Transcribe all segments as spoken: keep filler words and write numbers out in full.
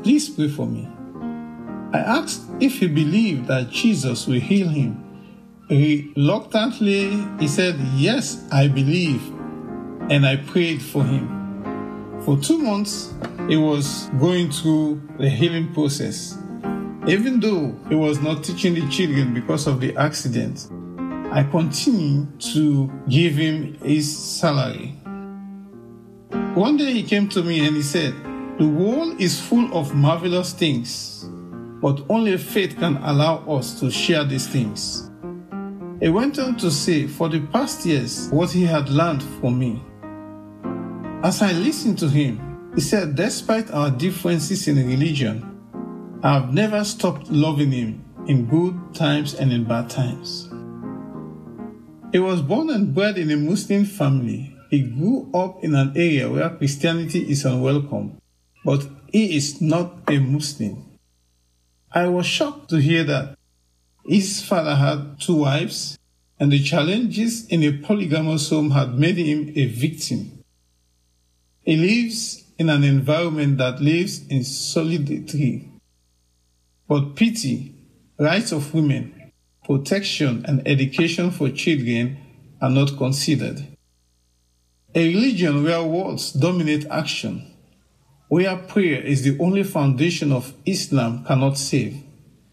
please pray for me. I asked if he believed that Jesus will heal him. Reluctantly, he said, yes, I believe, and I prayed for him. For two months, he was going through the healing process. Even though he was not teaching the children because of the accident, I continued to give him his salary. One day he came to me and he said, the world is full of marvelous things, but only faith can allow us to share these things. He went on to say, for the past years, what he had learned from me. As I listened to him, he said, despite our differences in religion, I have never stopped loving him in good times and in bad times. He was born and bred in a Muslim family. He grew up in an area where Christianity is unwelcome, but he is not a Muslim. I was shocked to hear that his father had two wives, and the challenges in a polygamous home had made him a victim. He lives in an environment that lives in solidarity. But pity, rights of women, protection and education for children are not considered. A religion where words dominate action, where prayer is the only foundation of Islam, cannot save.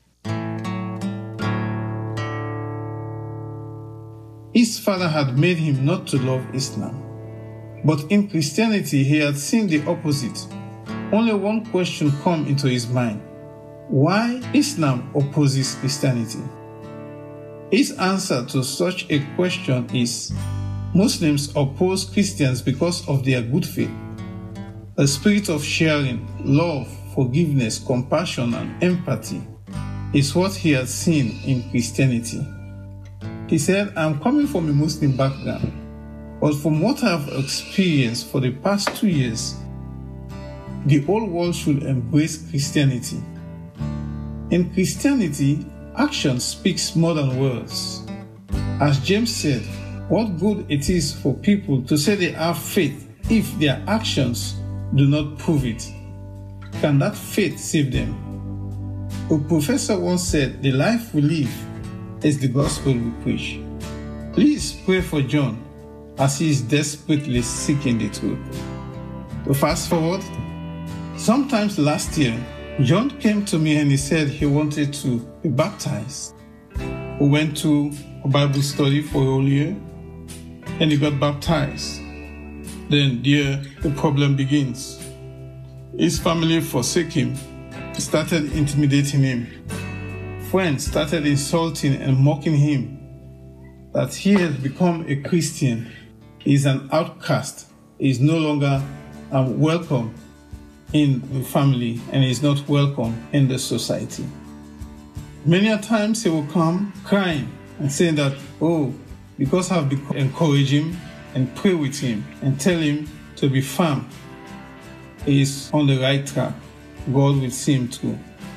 His father had made him not to love Islam. But in Christianity, he had seen the opposite. Only one question came into his mind. Why Islam opposes Christianity? His answer to such a question is, Muslims oppose Christians because of their good faith. A spirit of sharing, love, forgiveness, compassion, and empathy is what he had seen in Christianity. He said, I'm coming from a Muslim background, but from what I've experienced for the past two years, the whole world should embrace Christianity. In Christianity, action speaks more than words. As James said, what good it is for people to say they have faith if their actions do not prove it. Can that faith save them? A professor once said, the life we live is the gospel we preach. Please pray for John as he is desperately seeking the truth. To fast forward, sometimes last year, John came to me and he said he wanted to be baptized. We went to a Bible study for a whole year and he got baptized. Then there the problem begins. His family forsake him, started intimidating him. Friends started insulting and mocking him that he has become a Christian. He is an outcast. He is no longer um, welcome in the family and is not welcome in the society. Many a times he will come crying and saying that, oh, because I've encouraged him and pray with him and tell him to be firm, he is on the right track. God will see him through.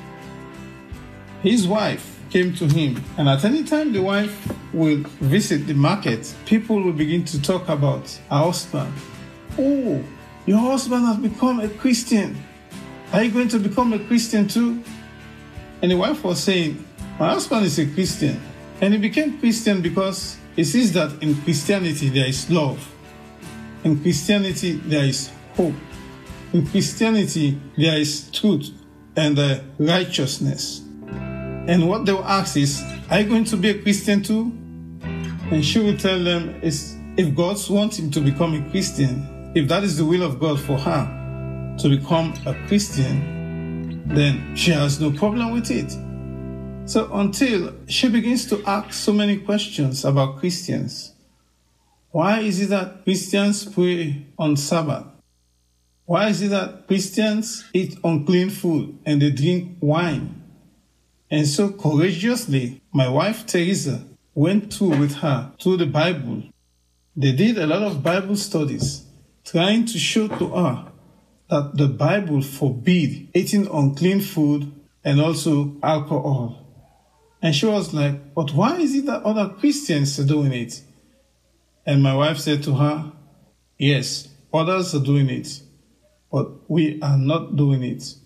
His wife came to him, and at any time the wife will visit the market, people will begin to talk about her husband. Oh, your husband has become a Christian. Are you going to become a Christian too? And the wife was saying, my husband is a Christian. And he became Christian because he sees that in Christianity there is love. In Christianity there is hope. In Christianity there is truth and uh, righteousness. And what they will ask is, are you going to be a Christian too? And she will tell them, is if God wants him to become a Christian, if that is the will of God for her to become a Christian, then she has no problem with it. So until she begins to ask so many questions about Christians. Why is it that Christians pray on Sabbath? Why is it that Christians eat unclean food and they drink wine? And so courageously, my wife Teresa went through with her through the Bible. They did a lot of Bible studies, trying to show to her that the Bible forbids eating unclean food and also alcohol. And she was like, but why is it that other Christians are doing it? And my wife said to her, yes, others are doing it, but we are not doing it.